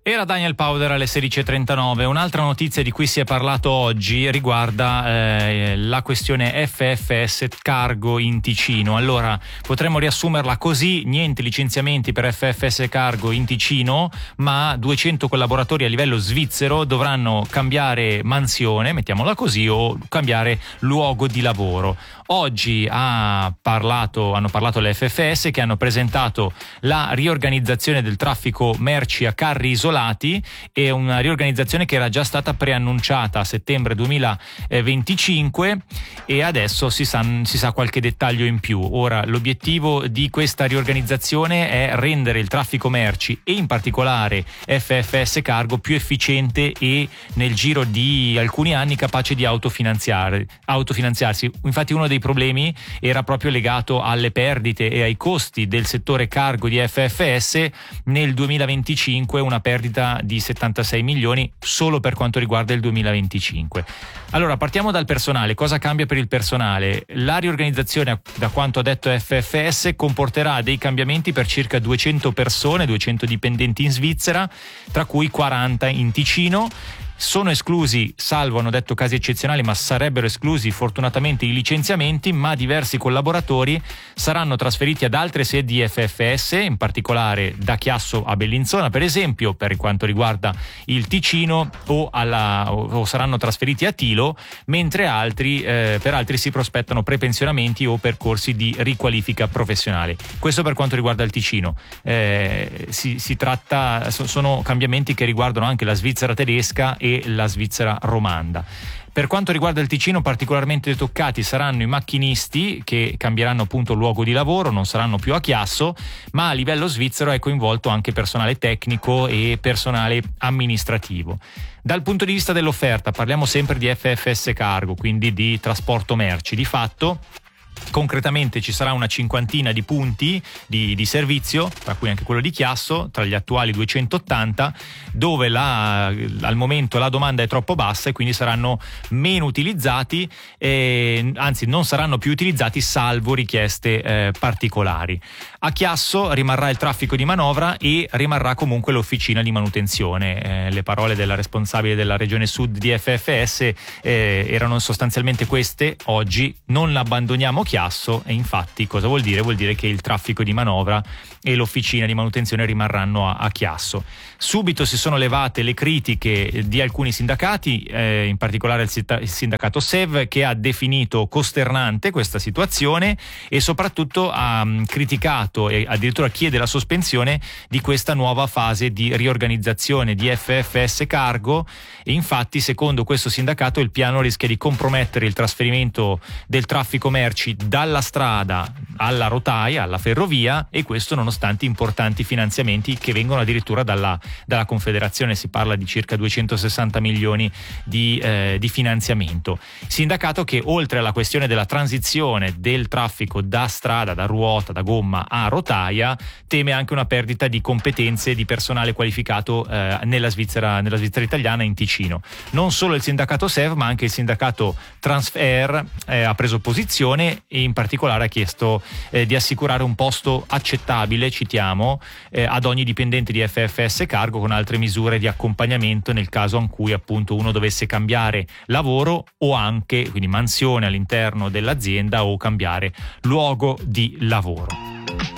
Era Daniel Powder alle 16.39. Un'altra notizia di cui si è parlato oggi riguarda la questione FFS Cargo in Ticino. Allora, potremmo riassumerla così: niente licenziamenti per FFS Cargo in Ticino, ma 200 collaboratori a livello svizzero dovranno cambiare mansione, mettiamola così, o cambiare luogo di lavoro. Oggi hanno parlato le FFS, che hanno presentato la riorganizzazione del traffico merci a carri isolati, e una riorganizzazione che era già stata preannunciata a settembre 2025 e adesso si sa qualche dettaglio in più. Ora, l'obiettivo di questa riorganizzazione è rendere il traffico merci e in particolare FFS Cargo più efficiente e nel giro di alcuni anni capace di autofinanziarsi. Infatti uno dei problemi era proprio legato alle perdite e ai costi del settore cargo di FFS. Nel 2025 una perdita di 76 milioni solo per quanto riguarda il 2025. Allora, partiamo dal personale. Cosa cambia per il personale? La riorganizzazione, da quanto ha detto FFS, comporterà dei cambiamenti per circa 200 persone, 200 dipendenti in Svizzera, tra cui 40 in Ticino. Sono esclusi, salvo, hanno detto, casi eccezionali, ma sarebbero esclusi fortunatamente i licenziamenti, ma diversi collaboratori saranno trasferiti ad altre sedi FFS, in particolare da Chiasso a Bellinzona, per esempio, per quanto riguarda il Ticino, o saranno trasferiti a Tilo, mentre per altri si prospettano prepensionamenti o percorsi di riqualifica professionale. Questo per quanto riguarda il Ticino. Sono cambiamenti che riguardano anche la Svizzera tedesca e la Svizzera romanda. Per quanto riguarda il Ticino, particolarmente toccati saranno i macchinisti, che cambieranno appunto luogo di lavoro, non saranno più a Chiasso, ma a livello svizzero è coinvolto anche personale tecnico e personale amministrativo. Dal punto di vista dell'offerta parliamo sempre di FFS Cargo, quindi di trasporto merci. Di fatto, concretamente ci sarà una cinquantina di punti di servizio, tra cui anche quello di Chiasso, tra gli attuali 280, dove al momento la domanda è troppo bassa e quindi saranno meno utilizzati, anzi non saranno più utilizzati salvo richieste particolari. A Chiasso rimarrà il traffico di manovra e rimarrà comunque l'officina di manutenzione. Le parole della responsabile della regione sud di FFS erano sostanzialmente queste: oggi non abbandoniamo Chiasso. E infatti cosa vuol dire? Vuol dire che il traffico di manovra e l'officina di manutenzione rimarranno a Chiasso. Subito si sono levate le critiche di alcuni sindacati, in particolare il sindacato SEV, che ha definito costernante questa situazione e soprattutto ha criticato e addirittura chiede la sospensione di questa nuova fase di riorganizzazione di FFS Cargo. E infatti, secondo questo sindacato, il piano rischia di compromettere il trasferimento del traffico merci dalla strada alla rotaia, alla ferrovia, e questo nonostante importanti finanziamenti che vengono addirittura dalla Confederazione. Si parla di circa 260 milioni di finanziamento. Sindacato che, oltre alla questione della transizione del traffico da strada, da ruota, da gomma a rotaia, teme anche una perdita di competenze di personale qualificato nella Svizzera italiana, in Ticino. Non solo il sindacato SEV, ma anche il sindacato Transfer ha preso posizione e in particolare ha chiesto di assicurare un posto accettabile, citiamo, ad ogni dipendente di FFS Cargo, con altre misure di accompagnamento nel caso in cui appunto uno dovesse cambiare lavoro o anche, quindi, mansione all'interno dell'azienda o cambiare luogo di lavoro.